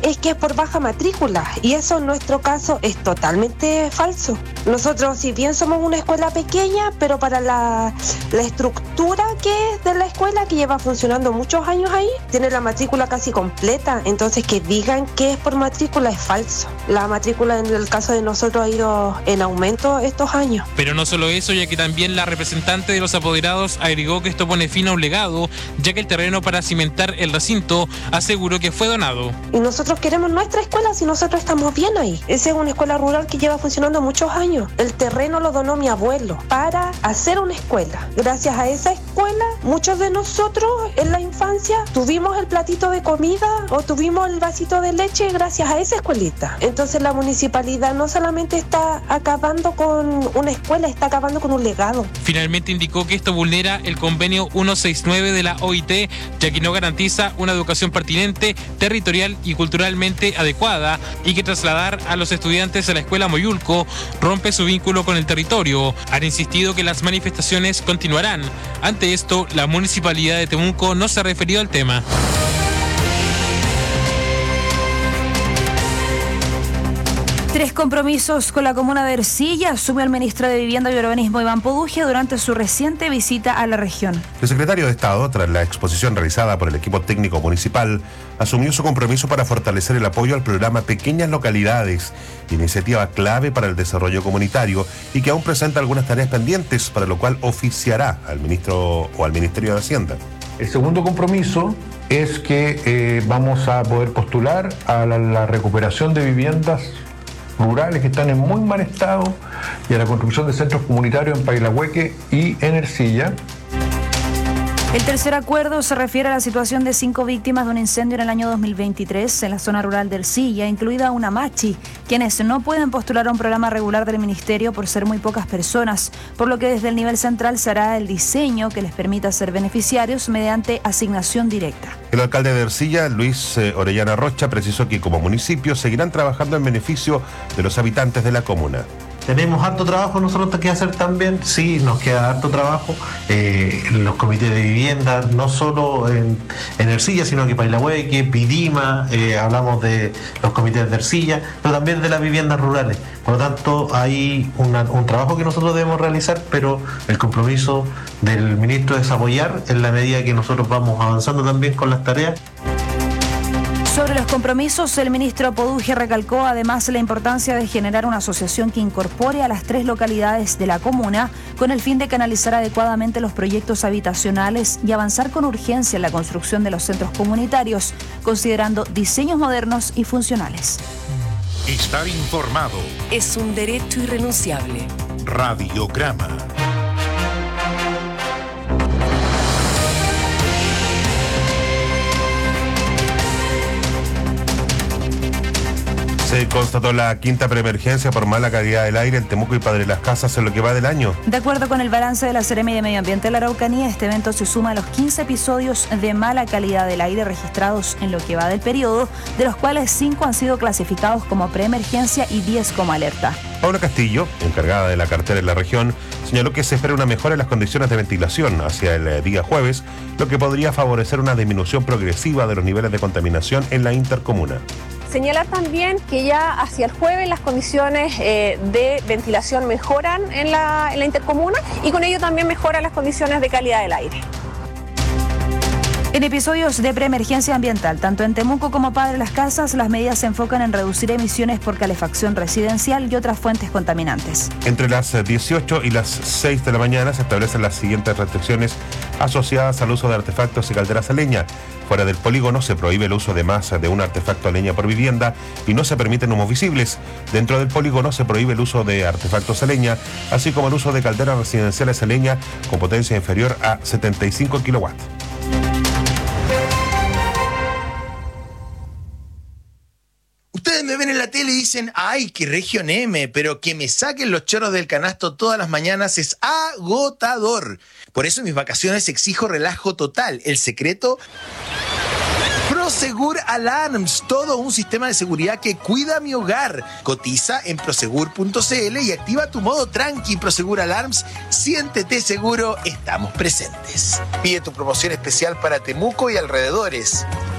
es que es por baja matrícula, y eso en nuestro caso es totalmente falso. Nosotros, si bien somos una escuela pequeña, pero para la estructura que es de la escuela, que lleva funcionando muchos años ahí, tiene la matrícula casi completa, entonces que digan que es por matrícula es falso. La matrícula en el caso de nosotros ha ido en aumento estos años. Pero no solo eso, ya que también la representante de los apoderados agregó que esto pone fin a un legado, ya que el terreno para cimentar el recinto aseguró que fue donado. Y nosotros queremos nuestra escuela si nosotros estamos bien ahí. Esa es una escuela rural que lleva funcionando muchos años. El terreno lo donó mi abuelo para hacer una escuela. Gracias a esa escuela, muchos de nosotros en la infancia tuvimos el platito de comida o tuvimos el vasito de leche gracias a esa escuelita. Entonces la municipalidad no solamente está acabando con una escuela, está acabando con un legado. Finalmente indicó que esto vulnera el convenio 169 de la OIT, ya que no garantiza una educación pertinente, territorial y culturalmente adecuada, y que trasladar a los estudiantes a la escuela Moyulco rompe su vínculo con el territorio. Han insistido que las manifestaciones continuarán. Ante esto, la municipalidad de Temuco no se ha referido al tema. Tres compromisos con la comuna de Ercilla asumió el ministro de Vivienda y Urbanismo, Iván Poduje, durante su reciente visita a la región. El secretario de Estado, tras la exposición realizada por el equipo técnico municipal, asumió su compromiso para fortalecer el apoyo al programa Pequeñas Localidades, iniciativa clave para el desarrollo comunitario y que aún presenta algunas tareas pendientes, para lo cual oficiará al ministro o al Ministerio de Hacienda. El segundo compromiso es que vamos a poder postular a la recuperación de viviendas rurales que están en muy mal estado y a la construcción de centros comunitarios en Pailahueque y en Ercilla. El tercer acuerdo se refiere a la situación de 5 víctimas de un incendio en el año 2023 en la zona rural de Ercilla, incluida una machi, quienes no pueden postular a un programa regular del ministerio por ser muy pocas personas, por lo que desde el nivel central se hará el diseño que les permita ser beneficiarios mediante asignación directa. El alcalde de Ercilla, Luis Orellana Rocha, precisó que como municipio seguirán trabajando en beneficio de los habitantes de la comuna. Tenemos harto trabajo nosotros que hacer también, sí, nos queda harto trabajo. Los comités de vivienda, no solo en Ercilla, sino que Pailahueque, Pidima, hablamos de los comités de Ercilla, pero también de las viviendas rurales. Por lo tanto, hay un trabajo que nosotros debemos realizar, pero el compromiso del ministro es apoyar en la medida que nosotros vamos avanzando también con las tareas. Sobre los compromisos, el ministro Poduje recalcó además la importancia de generar una asociación que incorpore a las 3 localidades de la comuna con el fin de canalizar adecuadamente los proyectos habitacionales y avanzar con urgencia en la construcción de los centros comunitarios, considerando diseños modernos y funcionales. Estar informado es un derecho irrenunciable. Radiograma. Se constató la quinta preemergencia por mala calidad del aire en Temuco y Padre Las Casas en lo que va del año. De acuerdo con el balance de la Seremi de Medio Ambiente de la Araucanía, este evento se suma a los 15 episodios de mala calidad del aire registrados en lo que va del periodo, de los cuales 5 han sido clasificados como preemergencia y 10 como alerta. Paula Castillo, encargada de la cartera en la región, señaló que se espera una mejora en las condiciones de ventilación hacia el día jueves, lo que podría favorecer una disminución progresiva de los niveles de contaminación en la intercomuna. Señalar también que ya hacia el jueves las condiciones de ventilación mejoran en la intercomuna y con ello también mejoran las condiciones de calidad del aire. En episodios de preemergencia ambiental, tanto en Temuco como Padre Las Casas, las medidas se enfocan en reducir emisiones por calefacción residencial y otras fuentes contaminantes. Entre las 18 y las 6 de la mañana se establecen las siguientes restricciones asociadas al uso de artefactos y calderas a leña. Fuera del polígono se prohíbe el uso de más de un artefacto a leña por vivienda y no se permiten humos visibles. Dentro del polígono se prohíbe el uso de artefactos a leña, así como el uso de calderas residenciales a leña con potencia inferior a 75 kilowatts. Ustedes me ven en la tele y dicen, ¡ay, qué región M! Pero que me saquen los chorros del canasto todas las mañanas es agotador. Por eso en mis vacaciones exijo relajo total. El secreto, Prosegur Alarms, todo un sistema de seguridad que cuida mi hogar. Cotiza en prosegur.cl y activa tu modo tranqui. Prosegur Alarms, siéntete seguro, estamos presentes. Pide tu promoción especial para Temuco y alrededores.